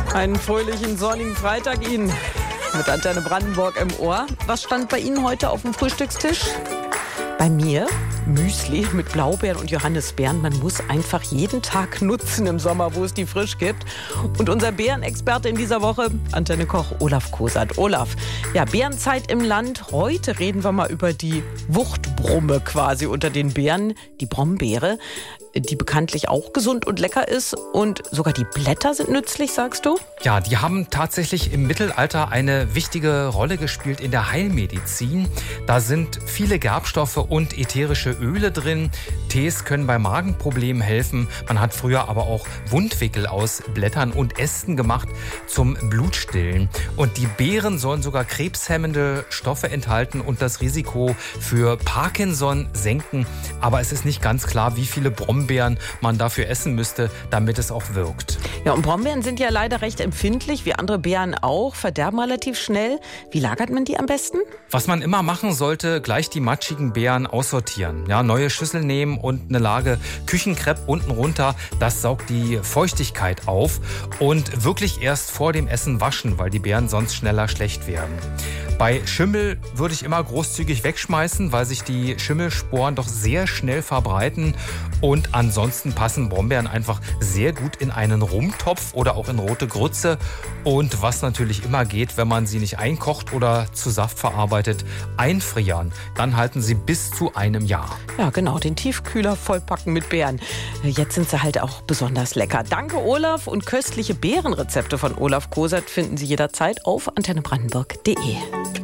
Einen fröhlichen, sonnigen Freitag Ihnen mit Antenne Brandenburg im Ohr. Was stand bei Ihnen heute auf dem Frühstückstisch? Bei mir Müsli mit Blaubeeren und Johannisbeeren. Man muss einfach jeden Tag nutzen im Sommer, wo es die frisch gibt. Und unser Beerenexperte in dieser Woche, Antenne-Koch Olaf Kosat. Olaf, ja, Beerenzeit im Land. Heute reden wir mal über die Wuchtbrumme quasi unter den Beeren, die Brombeere, die bekanntlich auch gesund und lecker ist. Und sogar die Blätter sind nützlich, sagst du? Ja, die haben tatsächlich im Mittelalter eine wichtige Rolle gespielt in der Heilmedizin. Da sind viele Gerbstoffe und ätherische Öle drin. Tees können bei Magenproblemen helfen. Man hat früher aber auch Wundwickel aus Blättern und Ästen gemacht zum Blutstillen. Und die Beeren sollen sogar krebshemmende Stoffe enthalten und das Risiko für Parkinson senken. Aber es ist nicht ganz klar, wie viele Brombeeren man dafür essen müsste, damit es auch wirkt. Ja, und Brombeeren sind ja leider recht empfindlich, wie andere Beeren auch, verderben relativ schnell. Wie lagert man die am besten? Was man immer machen sollte, gleich die matschigen Beeren aussortieren. Ja, neue Schüssel nehmen und eine Lage Küchenkrepp unten runter. Das saugt die Feuchtigkeit auf. Und wirklich erst vor dem Essen waschen, weil die Beeren sonst schneller schlecht werden. Bei Schimmel würde ich immer großzügig wegschmeißen, weil sich die Schimmelsporen doch sehr schnell verbreiten. Und ansonsten passen Brombeeren einfach sehr gut in einen Rumtopf oder auch in rote Grütze. Und was natürlich immer geht, wenn man sie nicht einkocht oder zu Saft verarbeitet, einfrieren. Dann halten sie bis zu einem Jahr. Ja, genau, den Tiefkühler vollpacken mit Beeren. Jetzt sind sie halt auch besonders lecker. Danke, Olaf. Und köstliche Beerenrezepte von Olaf Kosat finden Sie jederzeit auf antennebrandenburg.de.